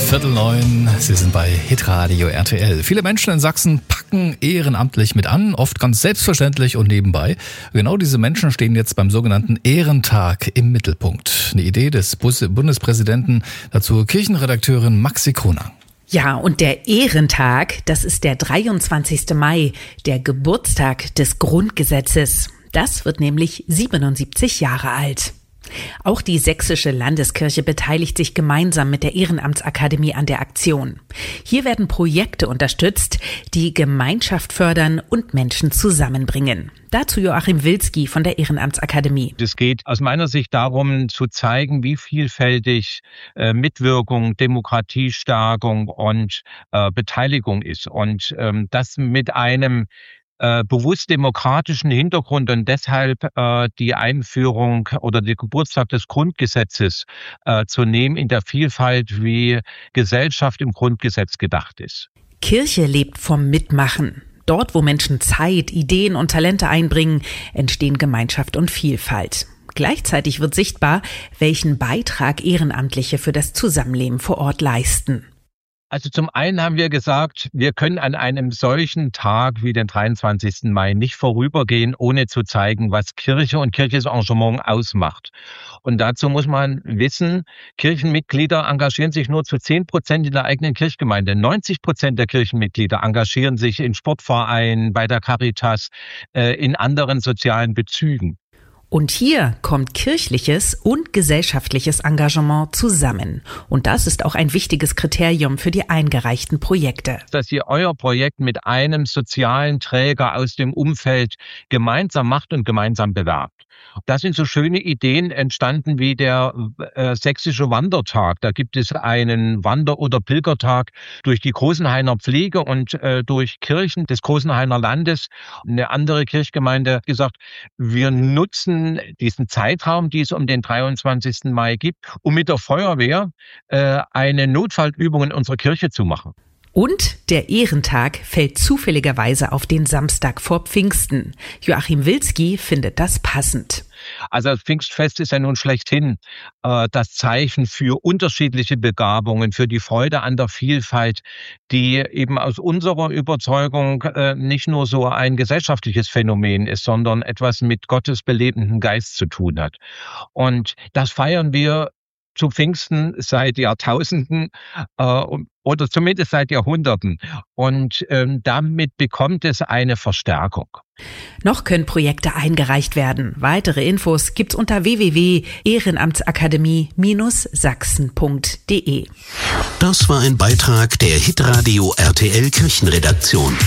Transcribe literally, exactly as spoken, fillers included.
Viertel neun, Sie sind bei Hitradio R T L. Viele Menschen in Sachsen packen ehrenamtlich mit an, oft ganz selbstverständlich und nebenbei. Genau diese Menschen stehen jetzt beim sogenannten Ehrentag im Mittelpunkt. Eine Idee des Bundespräsidenten, dazu Kirchenredakteurin Maxi Kronang. Ja, und der Ehrentag, das ist der dreiundzwanzigsten Mai, der Geburtstag des Grundgesetzes. Das wird nämlich siebenundsiebzig Jahre alt. Auch die Sächsische Landeskirche beteiligt sich gemeinsam mit der Ehrenamtsakademie an der Aktion. Hier werden Projekte unterstützt, die Gemeinschaft fördern und Menschen zusammenbringen. Dazu Joachim Wilski von der Ehrenamtsakademie. Es geht aus meiner Sicht darum, zu zeigen, wie vielfältig äh, Mitwirkung, Demokratiestärkung und äh, Beteiligung ist. Und ähm, das mit einem Äh, bewusst demokratischen Hintergrund und deshalb äh, die Einführung oder der Geburtstag des Grundgesetzes äh, zu nehmen in der Vielfalt, wie Gesellschaft im Grundgesetz gedacht ist. Kirche lebt vom Mitmachen. Dort, wo Menschen Zeit, Ideen und Talente einbringen, entstehen Gemeinschaft und Vielfalt. Gleichzeitig wird sichtbar, welchen Beitrag Ehrenamtliche für das Zusammenleben vor Ort leisten. Also zum einen haben wir gesagt, wir können an einem solchen Tag wie den dreiundzwanzigsten Mai nicht vorübergehen, ohne zu zeigen, was Kirche und kirchliches Engagement ausmacht. Und dazu muss man wissen, Kirchenmitglieder engagieren sich nur zu zehn Prozent in der eigenen Kirchgemeinde. neunzig Prozent der Kirchenmitglieder engagieren sich in Sportvereinen, bei der Caritas, äh, in anderen sozialen Bezügen. Und hier kommt kirchliches und gesellschaftliches Engagement zusammen. Und das ist auch ein wichtiges Kriterium für die eingereichten Projekte. Dass ihr euer Projekt mit einem sozialen Träger aus dem Umfeld gemeinsam macht und gemeinsam bewerbt. Da sind so schöne Ideen entstanden wie der äh, sächsische Wandertag. Da gibt es einen Wander- oder Pilgertag durch die Großenhainer Pflege und äh, durch Kirchen des Großenhainer Landes. Eine andere Kirchgemeinde hat gesagt, wir nutzen diesen Zeitraum, die es um den dreiundzwanzigsten Mai gibt, um mit der Feuerwehr äh, eine Notfallübung in unserer Kirche zu machen. Und der Ehrentag fällt zufälligerweise auf den Samstag vor Pfingsten. Joachim Wilski findet das passend. Also das Pfingstfest ist ja nun schlechthin äh, das Zeichen für unterschiedliche Begabungen, für die Freude an der Vielfalt, die eben aus unserer Überzeugung äh, nicht nur so ein gesellschaftliches Phänomen ist, sondern etwas mit Gottes belebendem Geist zu tun hat. Und das feiern wir zu Pfingsten seit Jahrtausenden äh, oder zumindest seit Jahrhunderten. Und ähm, damit bekommt es eine Verstärkung. Noch können Projekte eingereicht werden. Weitere Infos gibt's unter w w w punkt ehrenamtsakademie Bindestrich sachsen punkt d e. Das war ein Beitrag der Hitradio R T L Kirchenredaktion.